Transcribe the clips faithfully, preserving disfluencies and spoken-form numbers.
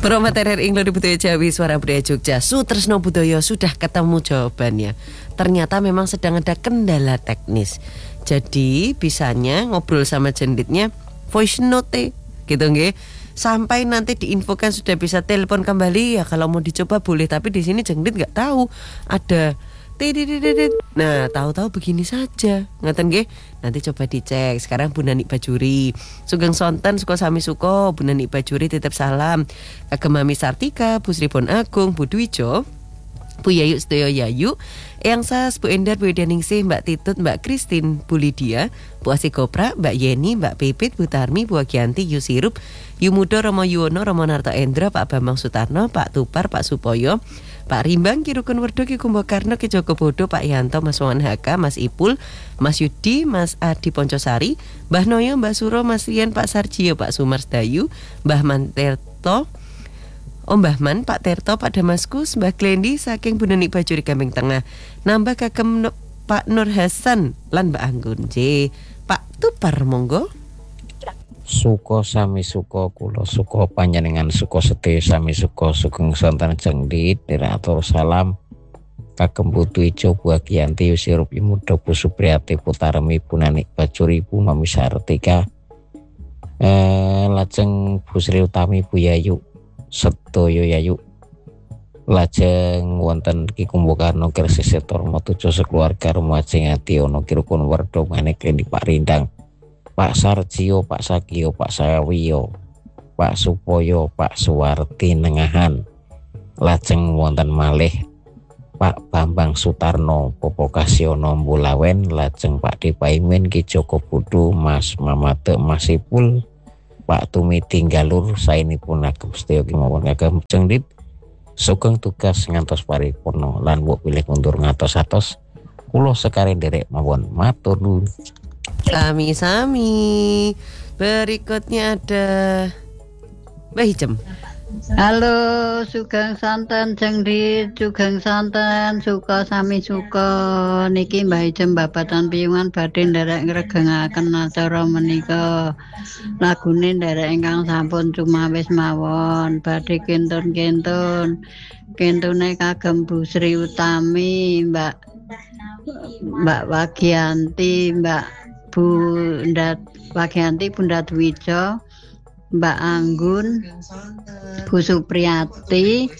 Promaterir Inglo di Budaya Jawi Suara Budaya Jogja Sutresno Budoyo sudah ketemu jawabannya. Ternyata memang sedang ada kendala teknis. Jadi bisanya ngobrol sama jenditnya voice note gitu nggih. Sampai nanti diinfokan sudah bisa telepon kembali ya kalau mau dicoba boleh, tapi di sini jendit nggak tahu ada tididididid. Nah, tahu-tahu begini saja. Ngaten nggih. Nanti coba dicek. Sekarang Bu Nani Bajuri, Sugeng Sonten suka sami suko, Bu Nani Bajuri titip salam. Kagem Mami Sartika, Bu Sripon Agung, Bu Dwijo, Bu Yayu Sedaya Yayu, Eyang Sas, Bu Endar, Bu Edaningsih, Mbak Titut, Mbak Kristin, Bu Lydia, Bu Asih Kopra, Mbak Yeni, Mbak Pipit, Bu Tarmi, Bu Agianti, Yu Sirup, Yu Mudo, Romo Yuwono, Romo Narto Endra, Pak Bambang Sutarno, Pak Tupar, Pak Supoyo, Pak Rimbang, Ki Rukun Werdo, Ki Kumbakarna, Ki Joko Bodo, Pak Yanto, Mas Wawan Haka, Mas Ipul, Mas Yudi, Mas Adi Poncosari, Mbah Noyo, Mbak Suro, Mas Rian, Pak Sarjio, Pak Sumars Dayu, Mbah Manterto, Om Mbah Man, Pak Terto, Pak Damaskus, Mbah Glendi, saking Bu Nani Bajuri Kambing Tengah. Nambah kagem no, Pak Nur Hasan lan Mbak Anggun J. Pak Tupar monggo. Suko sami suko kulo suko panjenengan suko sedaya sami suko sugeng sonten jengdit diratur salam kagem Bu Dwijo, Bu Agianti, Yusirup, Muda, Bu Supriyati, Bu Tarmi, Bu Nani Bajuri, Bu Mami Sartika, eh, lajeng Bu Sri Utami, Bu Yayu sedaya Yayu, lajeng wonten Ki Kumbakarna Kirsisitor Matujo sekeluarga Rumajeng Ati ono Ki Rukun Werdo Manik di Pak Rindang, Pak Sarjio, Pak Sagio, Pak Sawiyo, Pak Supoyo, Pak Suwarti Nengahan, lajeng wonten malih Pak Bambang Sutarno, Popo Kasiono Mbulawen, lajeng Pak Dipaimin, Ki Joko Budu, Mas Mamate, Mas Ipul, Pak Tumiti Galur, saenipun agem sedaya kemawon agem jengdit sugeng tugas ngantos paripurna lan mbok pilih mundur ngatos atos kula sekare nderek mawon matur nuwun. Sami-sami. Berikutnya ada Mbak Hijem. Halo, sugeng santen jengdit, sugeng santen suka sami suka niki Mbah Hijem babatan piyungan badhe nderek ngregengaken acara menika. Lagune nderek ingkang sampun cumawis mawon, badhe kentun-kentun. Kentune kagem Bu Sri Utami, Mbak Mbak Wagianti, Mbak Bu Ndat Wagianti, Bunda Dwijo, Mbak Anggun, Bu Supriyati,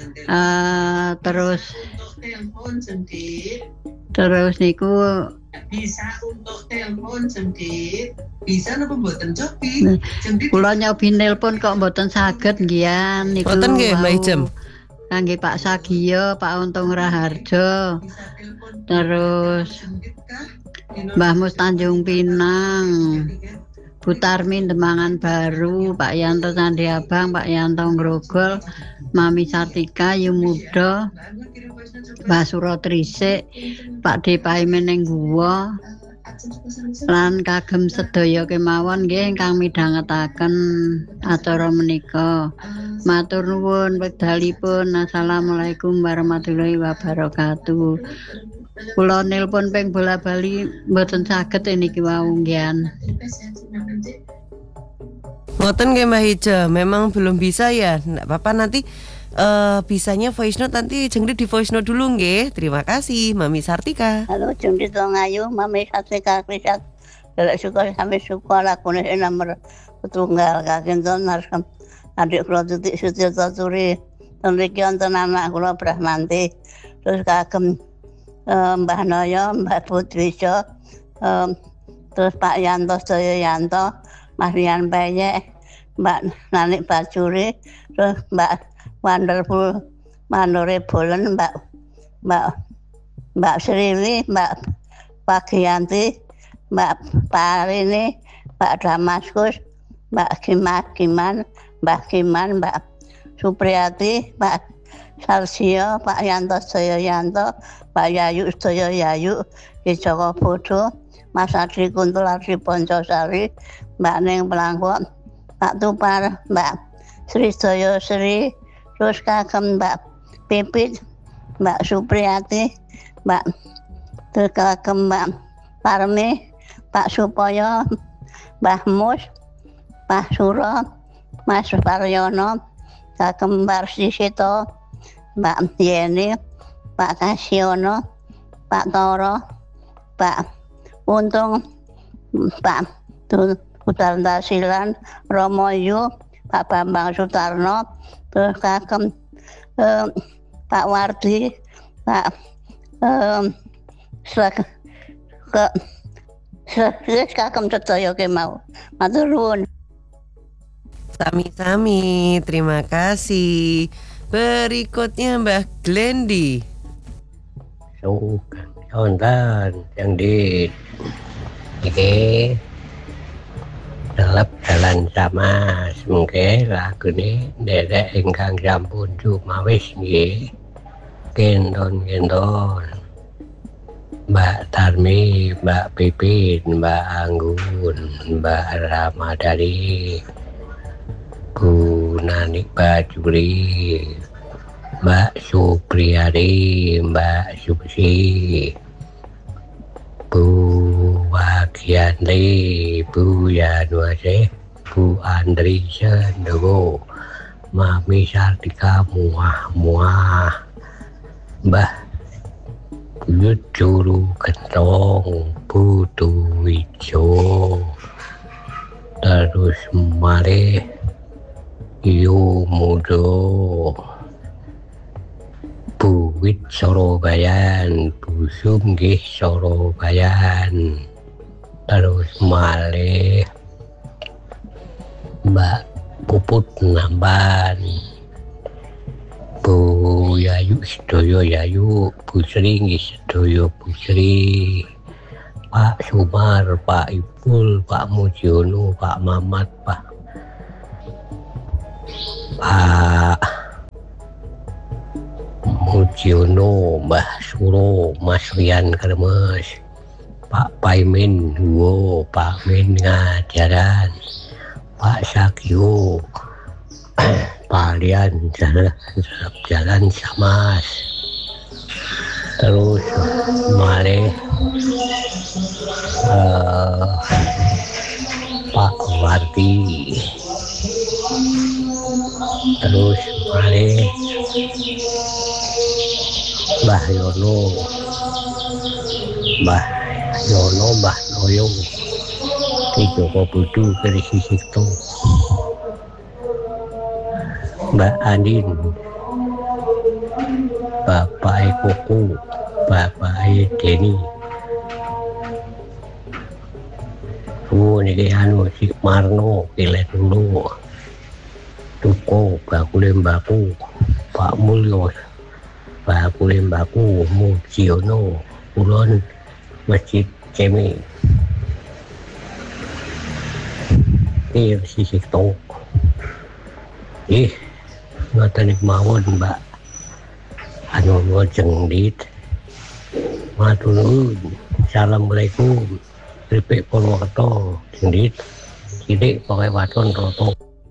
uh, terus terus niku bisa untuk telepon jengdit, bisa napa mboten cobi jengdit. Kula nyobi nelpon kok mboten saged nggih niku. Mboten nggih Mbak Hijem. Kangge Pak Sagio, Pak Untung Raharjo, terus Mbah Mus Tanjung Pinang, Bu Tarmin Demangan Baru, Pak Yanto Candi Abang, Pak Yanto Grogol, Mami Sartika, Yu Muda, Mbah Suro Trisik, Pak Dipaimin ing Guwa, lan kagem sedaya kemawon nggih ingkang midhangetaken acara menika. Matur nuwun wekdalipun. Assalamualaikum warahmatullahi wabarakatuh. Kula nelpon ping bola-bali mboten saged niki wau nggih. Ngoten nggih Mbak Hijem, memang belum bisa ya. Enggak apa-apa nanti uh, bisanya voice note nanti jengdit di voice note dulu nggih. Terima kasih Mami Sartika. Halo jengdit wong ayu, Mami Sartika Krisat. Delek syukur sampe syukur lakune nomor tunggal kagenton harus adik kula Tutik Sutirta Turi. Mriki wonten anak kula Brahmanti. Terus kagem Um, Mbah Noyo, Mbah Putrisyo, um, terus Pak Yanto Sedaya Yanto, Mas Rian Peyek, Mbak Nanik Bajuri, terus Mbak Wonderful Manore Bolen, Mbak Mbak Mbak Sriwi, Mbak Pagianti, Mbak Parini, Mbak Damaskus, Mbak Kimat Kiman, Mbak Kiman, Mbak Supriyati, Mbak Sarsio, Pak Yanto Sedaya Yanto, Pak Yayu Sedaya Yayu, Ki Joko Bodo, Mas Adri Kuntul Adri Poncosari, Mbak Neng Pelangkot, Pak Tupar, Mbak Sri Sedaya Sri, terus kagem Mbak Pipit, Mbak Supriyati, Mbak terus kagem Mbak Parmi, Pak Supoyo, Mbah Mus, Pak Suro, Mas Paryono, kagem Warsito, Mbak Yeni, Pak Kasiono, Pak Toro, Pak Untung, Pak Utantasilan, Romo Yu, Pak Bambang Sutarno, terus kagem eh, Pak Wardi, Pak eh, Slek, ke Wis kagem sedaya ki mau. Matur nuwun. Sami-sami, terima kasih. Berikutnya Mbah Glendi. Sugeng sonten Jengdit. Iki Delep dalan sama mengke lagune nderek ingkang sampun jumawis nggih. Gendon-gendon. Mbak Tarmi, Mbak Pipin, Mbak Anggun, Mbak Ramadhani, Bu Nanik Bajuri, Mbak Supriyadi, Mbak Susi, Bu Wagianti, Bu Yanwase, Bu Andri Sendowo, Mami Sartika muah-muah, Mbah Juru Kentong, Putu Wijo, terus mari Yu Mudo, Bu Wit Sorobayan, Bu Sumgih Sorobayan, terus mari Mbak Puput Namban, Bu Yayu Sedoyo Yayu, Bu Sri nggih Sedoyo Bu Sri, Pak Sumar, Pak Ipul, Pak Mujiono, Pak Mamat, Pak Pak Mujiono, Mbah Suro, Mas Rian Kermes, Pak Paimin Duo, Pak Min Ngajaran, Pak Sakyo, Pak Lian jalan, jalan Samas, terus mari uh, Pak Warti, terus mari Mbah Yono, Mbah Yono, Mbah Noyo, Ki Joko Budu, Kerisi Sikto, Mbak Andin, Bapak Koko, Bapak Deni, oh niki anu Sikmarno, Kilet dulu, Tuko, Bakule Mbaku, Pak Mulyo, Bakule Mbaku, Mujiono, Kulon, Masjid Cemi, Ini sisik tok, ih. Ngoten mawon Mbak anu Jengdit. Matur nuwun. Assalamualaikum. Kripik Purwokerto Jengdit. Sidik pokoke waton roto.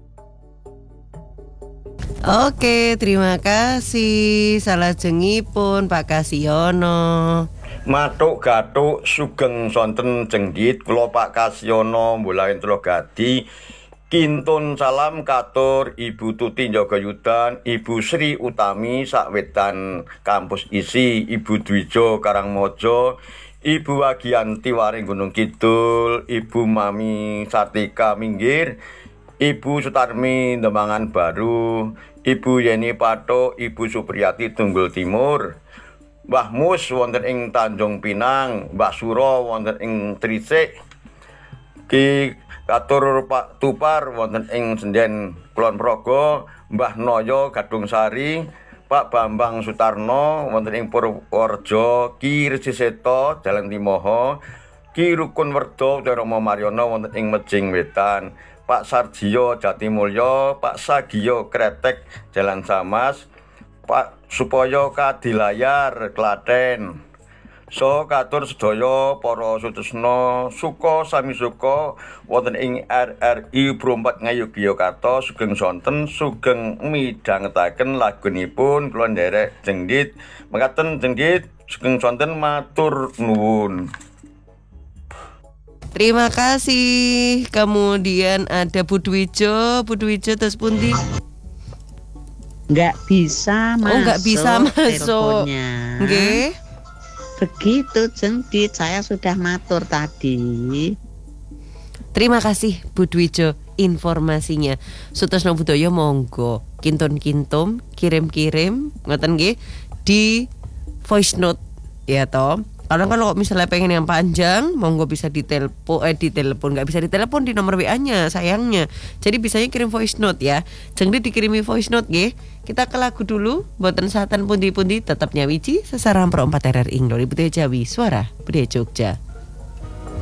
Oke, terima kasih. Salajengipun Pak Kasiono. Matuk gatuk sugeng sonten Jengdit, kula Pak Kasiono Mbulahen Tulogadi. Kintun salam katur Ibu Tuti Njogayudan, Ibu Sri Utami Sakwetan Kampus Isi, Ibu Dwijo Karangmojo, Ibu Wagianti Waring Gunung Kidul, Ibu Mami Sartika Minggir, Ibu Sutarmi Demangan Baru, Ibu Yeni Pato, Ibu Supriyati Tunggul Timur, Mbah Mus wonten ing Tanjung Pinang, Mbah Suro wonten ing Trisik, Ki Katur Pak Tupar wonten ing Senden Kulon Progo, Mbah Noyo Gadung Sari, Pak Bambang Sutarno wonten ing Purworejo, Ki Resi Seto Jalan Timoho, Ki Rukun Werdo Romo Maryono wonten ing Mejing Wetan, Pak Sarjiyo Jatimulyo, Pak Sagiyo Kretek Jalan Samas, Pak Supoyo Kadilayar Klaten. So katur sedaya para sutresna suka sami suka wonten ing R R I Brompat Ngayogyakarta sugeng sonten sugeng midhangetaken lagunipun kula nderek Jengdit. Mekaten Jengdit sugeng sonten matur nuwun. Terima kasih. Kemudian ada Bu Dwijo, Bu Dwijo terus pundi? nggak bisa masuk. Oh, nggak bisa masuk. Teleponnya. Nggih. Begitu Jengdit, saya sudah matur tadi. Terima kasih Bu Dwijo informasinya. Sutresno Budaya monggo kintun-kintum kirim-kirim ngoten nggih di voice note ya toh. Kalau kalau misalnya pengen yang panjang, monggo bisa ditelepon, eh ditelepon nggak bisa ditelepon di nomor W A-nya sayangnya. Jadi bisanya kirim voice note ya. Jangan dikirimi voice note nggih. Kita ke lagu dulu. Boten satan pundi-pundi tetap nyawiji sesarang perempat R R I Indonesia Budaya Jawi Suara Budaya Jogja.